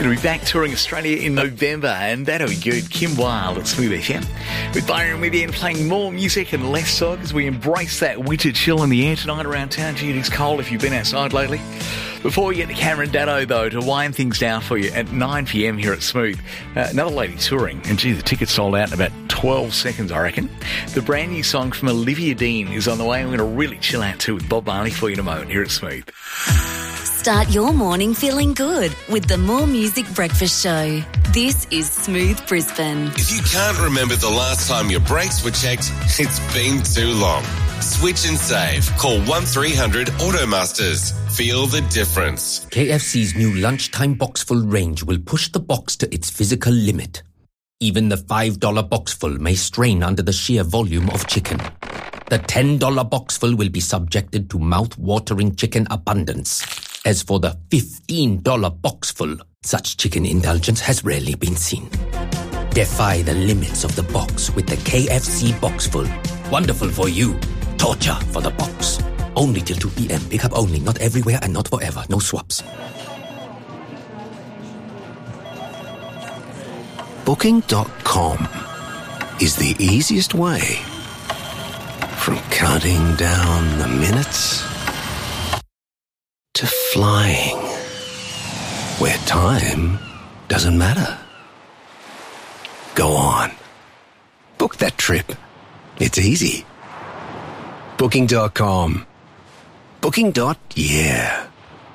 Going to be back touring Australia in November, and that'll be good. Kim Wilde at Smooth FM. With Byron with you and playing more music and less talk as we embrace that winter chill in the air tonight around town. Gee, it is cold if you've been outside lately. Before we get to Cameron Dano, though, to wind things down for you at 9 p.m. here at Smooth, another lady touring, and gee, the tickets sold out in about 12 seconds, I reckon. The brand new song from Olivia Dean is on the way. I'm going to really chill out too with Bob Marley for you in a moment here at Smooth. Start your morning feeling good with the More Music Breakfast Show. This is Smooth Brisbane. If you can't remember the last time your brakes were checked, it's been too long. Switch and save. Call 1300 Automasters. Feel the difference. KFC's new lunchtime boxful range will push the box to its physical limit. Even the $5 boxful may strain under the sheer volume of chicken. The $10 boxful will be subjected to mouth-watering chicken abundance. As for the $15 boxful, such chicken indulgence has rarely been seen. Defy the limits of the box with the KFC boxful. Wonderful for you. Torture for the box. Only till 2 p.m. Pick up only. Not everywhere and not forever. No swaps. Booking.com is the easiest way from counting down the minutes to flying, where time doesn't matter. Go on. Book that trip. It's easy. Booking.com. Booking.yeah.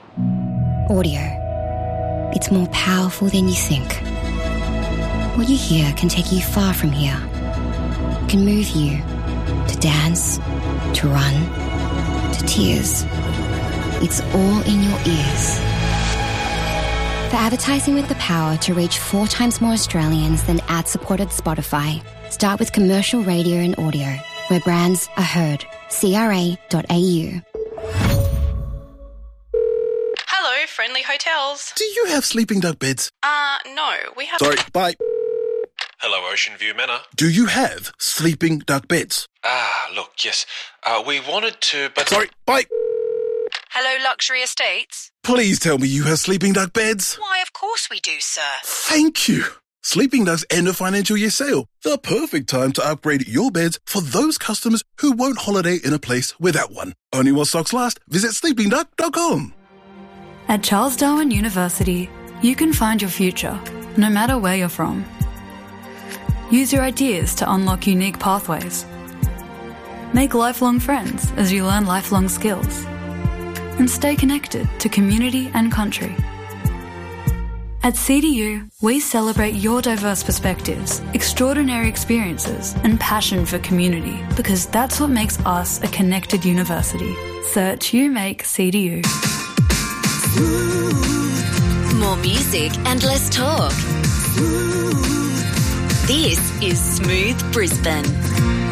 Audio. It's more powerful than you think. What you hear can take you far from here. It can move you to dance, to run, to tears. It's all in your ears. For advertising with the power to reach 4 times more Australians than ad-supported Spotify, start with commercial radio and audio, where brands are heard. CRA.au. Hello, Friendly Hotels. Do you have sleeping duck beds? No, we have... Sorry, bye. Hello, Ocean View Manor. Do you have sleeping duck beds? Look, yes. We wanted to, but... Sorry, bye. Hello, Luxury Estates. Please tell me you have sleeping duck beds. Why, of course we do, sir. Thank you. Sleeping Duck's end of financial year sale. The perfect time to upgrade your beds for those customers who won't holiday in a place without one. Only while stocks last. Visit sleepingduck.com. At Charles Darwin University, you can find your future, no matter where you're from. Use your ideas to unlock unique pathways. Make lifelong friends as you learn lifelong skills. And stay connected to community and country. At CDU, we celebrate your diverse perspectives, extraordinary experiences, and passion for community, because that's what makes us a connected university. Search UMake CDU. More music and less talk. This is Smooth Brisbane.